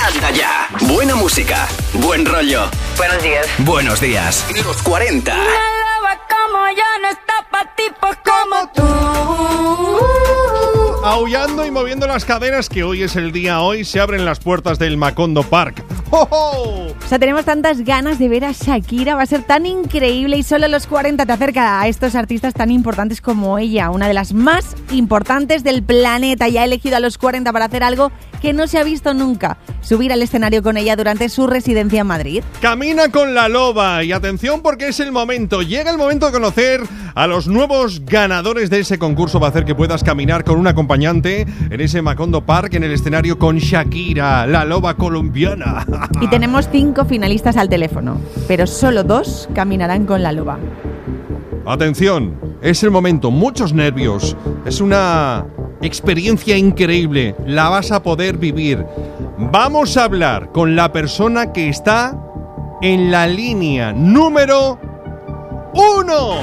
Anda ya. Buena música, buen rollo. Buenos días. Buenos días. Los 40. Una loba como yo no está pa' tipos como tú. Aullando y moviendo las caderas, que hoy es el día. Hoy se abren las puertas del Macondo Park. ¡Oh, oh! O sea, tenemos tantas ganas de ver a Shakira, va a ser tan increíble y solo los 40 te acerca a estos artistas tan importantes como ella, una de las más importantes del planeta, y ha elegido a los 40 para hacer algo que no se ha visto nunca, subir al escenario con ella durante su residencia en Madrid. Camina con la loba y atención porque es el momento, llega el momento de conocer a los nuevos ganadores de ese concurso. Va a hacer que puedas caminar con un acompañante en ese Macondo Park, en el escenario con Shakira, la loba colombiana. Y tenemos 5 finalistas al teléfono, pero solo 2 caminarán con la loba. Atención, es el momento, muchos nervios, es una experiencia increíble, la vas a poder vivir. Vamos a hablar con la persona que está en la línea número 1.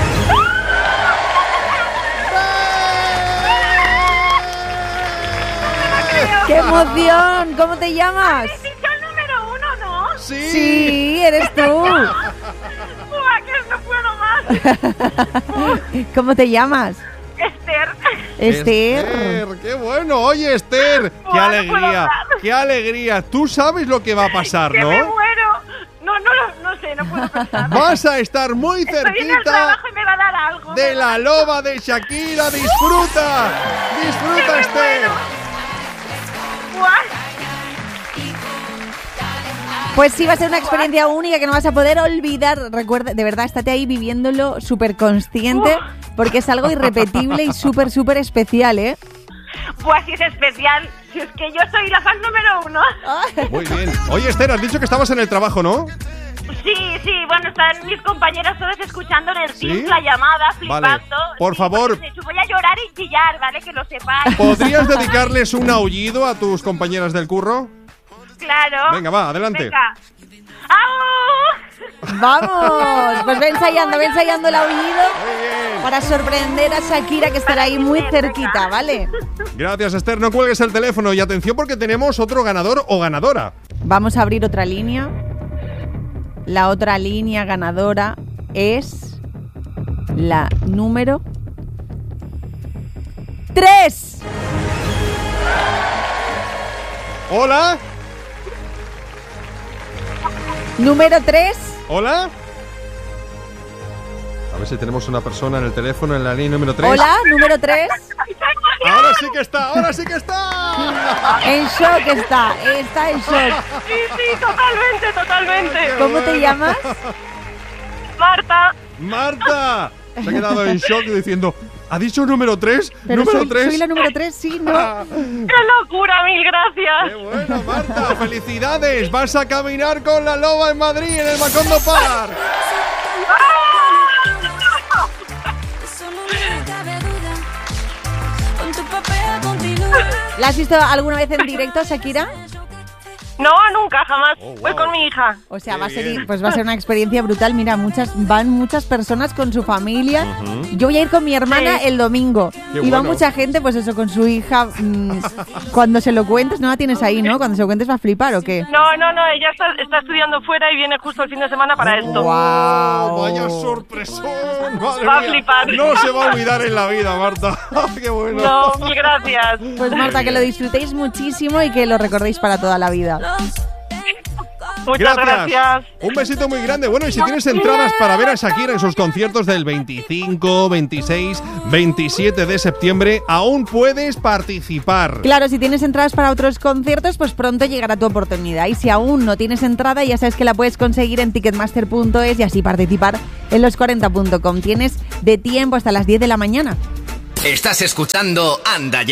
¡Qué emoción! ¿Cómo te llamas? ¿Has dicho el número 1, no? Sí, eres tú. ¡Buah, que no puedo más! ¿Cómo te llamas? Esther. Esther. ¡Qué bueno! Oye, Esther, ¡qué Buah, no puedo alegría! más. ¡Qué alegría! Tú sabes lo que va a pasar, ¡Que ¿no? me muero! No sé, no puedo pensar. Vas a estar muy Estoy en el cerquita trabajo y me va a dar algo. de la loba de Shakira. ¡Disfruta! ¡Disfruta, Esther! ¡Buah! Pues sí, va a ser una experiencia única que no vas a poder olvidar. Recuerda, de verdad, estate ahí viviéndolo súper consciente, porque es algo irrepetible y súper, súper especial, ¿eh? Pues sí es especial. Si es que yo soy la fan número 1. Muy bien. Oye, Esther, has dicho que estabas en el trabajo, ¿no? Sí, bueno, están mis compañeras todas escuchando en el Teams ¿Sí? la llamada, flipando. Vale. Por favor. De hecho, voy a llorar y chillar, ¿vale? Que lo sepáis. ¿Podrías dedicarles un aullido a tus compañeras del curro? Claro. Venga, va, adelante. Venga. ¡Au! ¡Vamos! Pues ve ensayando el aullido Muy bien. para sorprender a Shakira, que estará ahí muy cerquita, ¿vale? Gracias, Esther. No cuelgues el teléfono. Y atención porque tenemos otro ganador o ganadora. Vamos a abrir otra línea. La otra línea ganadora es la número 3. Hola. Número 3. Hola. A ver si tenemos una persona en el teléfono en la línea número 3. Hola, número 3. Ahora sí que está, ahora sí que está. En shock está en shock. Sí, totalmente. ¿Cómo te llamas? Marta. Marta. Se ha quedado en shock diciendo, ¿ha dicho número 3? Pero ¿Número soy 3? la número 3, sí, ¿no? ¡Qué locura! ¡Mil gracias! ¡Qué bueno, Marta! ¡Felicidades! Vas a caminar con la loba en Madrid, en el Macondo Park. ¿La has visto alguna vez en directo, Shakira? No, nunca, jamás. Oh, wow. Voy con mi hija. O sea, Qué va a ser, bien. pues va a ser una experiencia brutal. Mira, van muchas personas con su familia. Yo voy a ir con mi hermana Sí. el domingo. Qué Y va bueno. mucha gente, pues eso, con su hija. Cuando se lo cuentes, no la tienes ahí, ¿no? Cuando se lo cuentes va a flipar, ¿o qué? No, ella está estudiando fuera y viene justo el fin de semana para esto. ¡Guau! ¡Vaya sorpresón! ¡Madre Va a mía! flipar. No se va a olvidar en la vida, Marta. ¡Qué bueno! No, mil gracias. Pues Marta, que lo disfrutéis muchísimo y que lo recordéis para toda la vida. Muchas gracias. Un besito muy grande. Bueno, y si tienes entradas para ver a Shakira en sus conciertos del 25, 26, 27 de septiembre, aún puedes participar. Claro, si tienes entradas para otros conciertos, pues pronto llegará tu oportunidad. Y si aún no tienes entrada, ya sabes que la puedes conseguir en ticketmaster.es y así participar en los40.com. Tienes de tiempo hasta las 10 de la mañana. Estás escuchando Anda Ya.